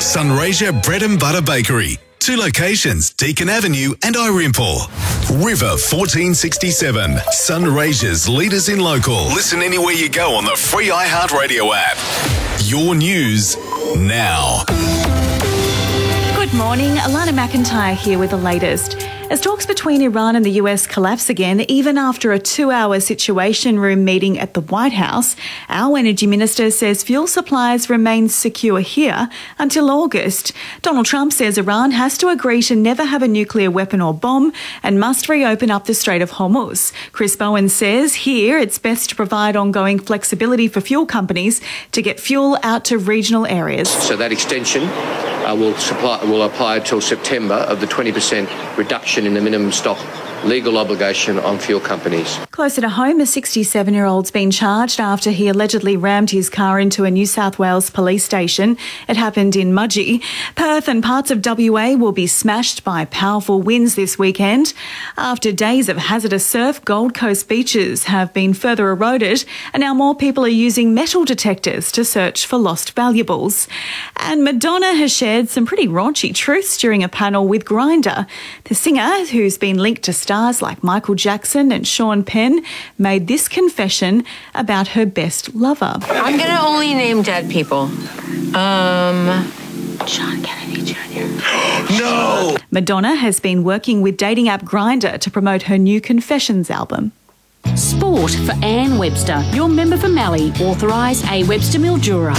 Sunraysia Bread and Butter Bakery. 2 locations, Deakin Avenue and Irimple. River 1467, Sunraysia's leaders in local. Listen anywhere you go on the free iHeartRadio app. Your news now. Good morning, Alana McIntyre here with the latest. As talks between Iran and the US collapse again, even after a 2-hour Situation Room meeting at the White House, our Energy Minister says fuel supplies remain secure here until August. Donald Trump says Iran has to agree to never have a nuclear weapon or bomb and must reopen up the Strait of Hormuz. Chris Bowen says here it's best to provide ongoing flexibility for fuel companies to get fuel out to regional areas. So that extension will apply until September of the 20% reduction in the minimum stock legal obligation on fuel companies. Closer to home, a 67-year-old's been charged after he allegedly rammed his car into a New South Wales police station. It happened in Mudgee. Perth and parts of WA will be smashed by powerful winds this weekend. After days of hazardous surf, Gold Coast beaches have been further eroded, and now more people are using metal detectors to search for lost valuables. And Madonna has shared some pretty raunchy truths during a panel with Grindr. The singer, who's been linked to stars like Michael Jackson and Sean Penn, made this confession about her best lover. I'm going to only name dead people. John Kennedy Jr. No! Madonna has been working with dating app Grindr to promote her new Confessions album. Sport for Anne Webster, your member for Mallee, authorise A. Webster Mildura.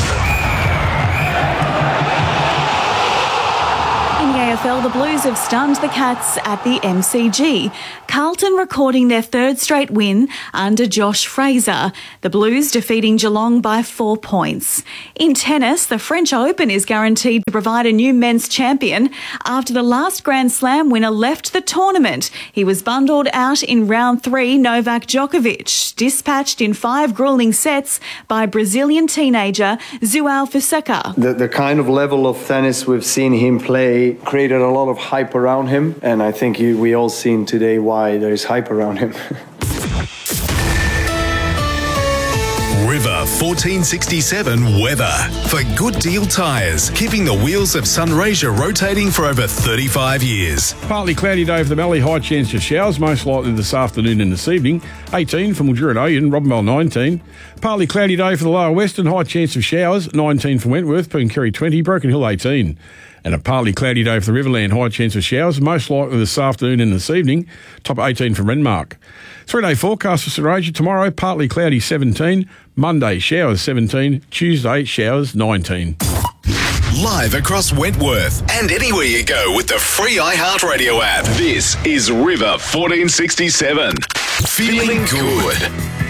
In the AFL, the Blues have stunned the Cats at the MCG. Carlton recording their 3rd straight win under Josh Fraser. The Blues defeating Geelong by 4 points. In tennis, the French Open is guaranteed to provide a new men's champion after the last Grand Slam winner left the tournament. He was bundled out in round 3, Novak Djokovic, dispatched in 5 gruelling sets by Brazilian teenager João Fonseca. The kind of level of tennis we've seen him play created a lot of hype around him, and I think we all seen today why there is hype around him. River 1467 weather. For Good Deal Tyres, keeping the wheels of Sunraysia rotating for over 35 years. Partly cloudy day for the Mallee, high chance of showers, most likely this afternoon and this evening. 18 for Mildura and Oyen, Robinbell 19. Partly cloudy day for the lower western, high chance of showers, 19 for Wentworth, Pooncarie 20, Broken Hill 18. And a partly cloudy day for the Riverland, high chance of showers, most likely this afternoon and this evening, top 18 for Renmark. 3-day forecast for Sunraysia tomorrow, partly cloudy 17, Monday showers 17, Tuesday showers 19. Live across Wentworth and anywhere you go with the free iHeartRadio app. This is River 1467. Feeling good.